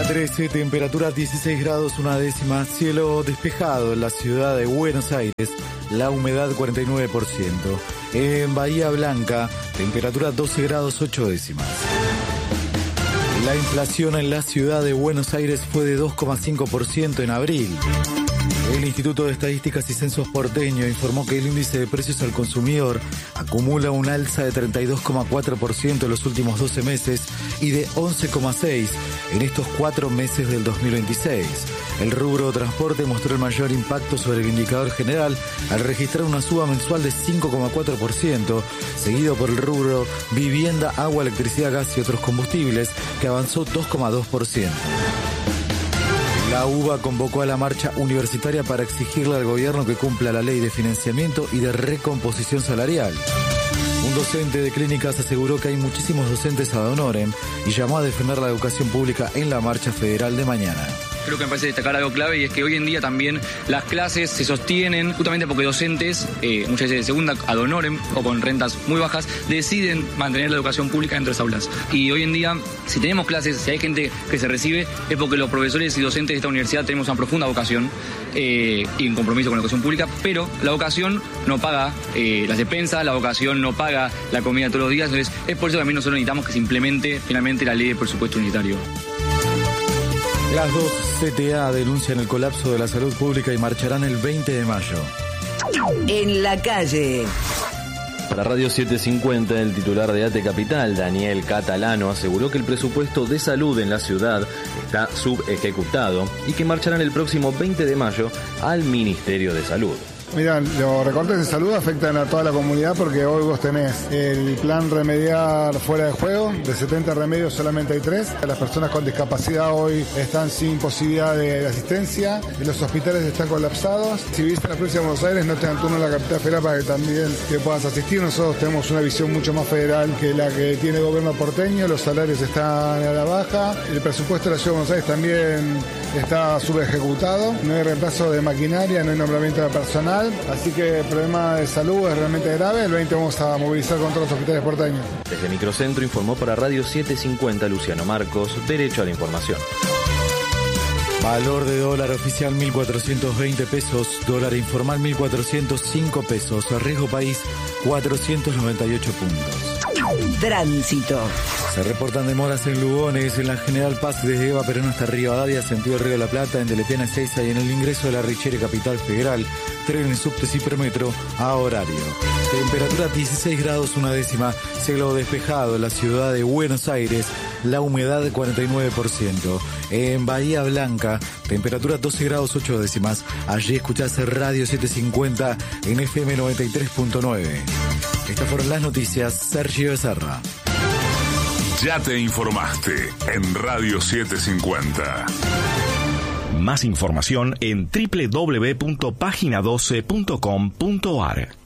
13, temperatura 16 grados, una décima, cielo despejado en la ciudad de Buenos Aires, la humedad 49%. En Bahía Blanca, temperatura 12 grados, 8 décimas. La inflación en la ciudad de Buenos Aires fue de 2,5% en abril. El Instituto de Estadísticas y Censos porteño informó que el índice de precios al consumidor acumula un alza de 32,4% en los últimos 12 meses y de 11,6% en estos 4 meses del 2026. El rubro transporte mostró el mayor impacto sobre el indicador general al registrar una suba mensual de 5,4%, seguido por el rubro vivienda, agua, electricidad, gas y otros combustibles, que avanzó 2,2%. La UBA convocó a la marcha universitaria para exigirle al gobierno que cumpla la ley de financiamiento y de recomposición salarial. Un docente de clínicas aseguró que hay muchísimos docentes ad honorem y llamó a defender la educación pública en la marcha federal de mañana. Creo que me parece destacar algo clave y es que hoy en día también las clases se sostienen justamente porque docentes, muchas veces de segunda ad honorem o con rentas muy bajas, deciden mantener la educación pública dentro de las aulas. Y hoy en día, si tenemos clases, si hay gente que se recibe, es porque los profesores y docentes de esta universidad tenemos una profunda vocación y un compromiso con la educación pública, pero la vocación no paga las despensas, la vocación no paga la comida todos los días, entonces es por eso que también nosotros necesitamos que se implemente finalmente la ley de presupuesto unitario. Las dos CTA denuncian el colapso de la salud pública y marcharán el 20 de mayo. En la calle. Para Radio 750, el titular de ATE Capital, Daniel Catalano, aseguró que el presupuesto de salud en la ciudad está subejecutado y que marcharán el próximo 20 de mayo al Ministerio de Salud. Mirá, los recortes de salud afectan a toda la comunidad porque hoy vos tenés el plan remediar fuera de juego, de 70 remedios solamente hay 3. Las personas con discapacidad hoy están sin posibilidad de asistencia, los hospitales están colapsados. Si vivís en la provincia de Buenos Aires, no te dan turno en la capital federal para que también te puedas asistir. Nosotros tenemos una visión mucho más federal que la que tiene el gobierno porteño, los salarios están a la baja, el presupuesto de la ciudad de Buenos Aires también está subejecutado, no hay reemplazo de maquinaria, no hay nombramiento de personal. Así que el problema de salud es realmente grave. El 20 vamos a movilizar contra los hospitales porteños. Desde Microcentro informó para Radio 750 Luciano Marcos, Derecho a la Información. Valor de dólar oficial 1.420 pesos, dólar informal 1.405 pesos, riesgo país 498 puntos. Tránsito. Se reportan demoras en Lugones, en la General Paz desde Eva Perón hasta Rivadavia, sentido Río de la Plata, en Telepiana Ezeiza y en el ingreso de la Richere Capital Federal, tren en subtes hipermetro a horario. Temperatura 16 grados, una décima, cielo despejado en la ciudad de Buenos Aires, la humedad 49%. En Bahía Blanca, temperatura 12 grados 8 décimas. Allí escuchás Radio 750 en FM 93.9. Estas fueron las noticias. Sergio Becerra. Ya te informaste en Radio 750. Más información en www.pagina12.com.ar.